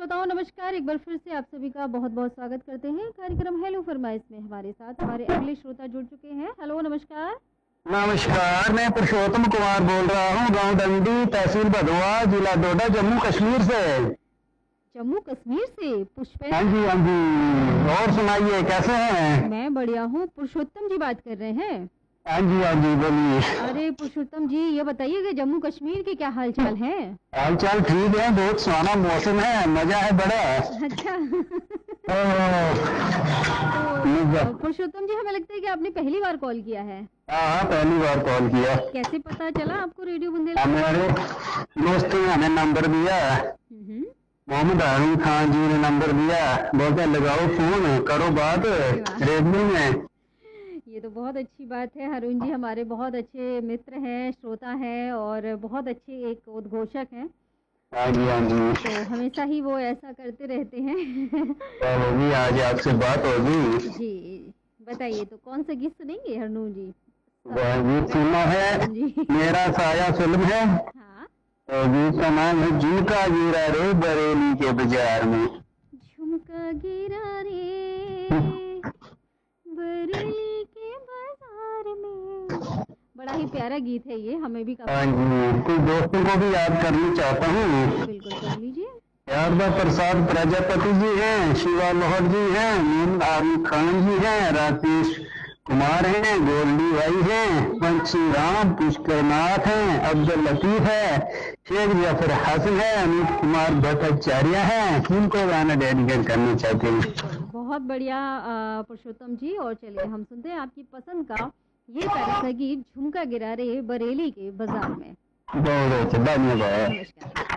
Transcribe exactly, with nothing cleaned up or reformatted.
श्रोताओं नमस्कार, एक बार फिर से आप सभी का बहुत बहुत स्वागत करते हैं कार्यक्रम हेलो फरमाइश में। हमारे साथ हमारे अगले श्रोता जुड़ चुके हैं। हेलो नमस्कार। नमस्कार, मैं पुरुषोत्तम कुमार बोल रहा हूँ, गांव डंडी, तहसील भदोहा, जिला डोडा, जम्मू कश्मीर से। जम्मू कश्मीर से पुष्पे। हाँ जी, हाँ जी। और सुनाइए, कैसे हैं? मैं बढ़िया हूँ। पुरुषोत्तम जी बात कर रहे हैं? हाँ जी, हाँ जी, बोलिए। अरे पुरुषोत्तम जी, ये बताइए कि जम्मू कश्मीर के क्या हाल चाल है? हाल चाल ठीक है, बहुत सुहाना मौसम है, मजा है बड़ा। अच्छा। मजा। तो पुरुषोत्तम जी, हमें लगता है कि आपने पहली बार कॉल किया है। हाँ हाँ, पहली बार कॉल किया। कैसे पता चला आपको रेडियो बुंदेलखंड? हमारे दोस्त ने हमें नंबर दिया, हम्म, मोहम्मद हारून खान जी ने नंबर दिया, बोलते लगाओ फोन, करो बात रेडियो में। ये तो बहुत अच्छी बात है। हारून जी हमारे बहुत अच्छे मित्र हैं, श्रोता हैं और बहुत अच्छे एक उद्घोषक हैं। हाँ जी, हाँ जी। तो हमेशा ही वो ऐसा करते रहते हैं। होगी, आज आपसे बात होगी। जी बताइए, तो कौन सा गीत सुनेंगे हरनून जी? वह गीत सुनना है, जी मेरा साया फिल्म है। हाँ। तो गीत का नाम है झुमका गिरा रे बरेली के बाजार में। झुमका गिरा रे बरेली के बाजार में। बड़ा ही प्यारा गीत है ये, हमें भी काफी। हाँ जी, कुछ दोस्तों को भी याद करना चाहता हूँ। बिल्कुल कर लीजिए। यादव प्रसाद प्रजापति जी हैं, शिवा लोहर जी हैं, मीन आरिफ खान जी हैं, राकेश कुमार हैं, गोल्डी भाई हैं, पंछी राम, पुष्कर नाथ हैं, अब्दुल लतीफ है, शेख जफर हसन है, अमित कुमार भट्टाचार्य हैं। किनको गाना डेडिकेट करना चाहते हैं? बहुत बढ़िया पुरुषोत्तम जी, और चलिए हम सुनते हैं आपकी पसंद का ये प्यारा सा गीत, झुमका गिरा रे बरेली के बाजार में। बहुत अच्छा, धन्यवाद। नमस्कार।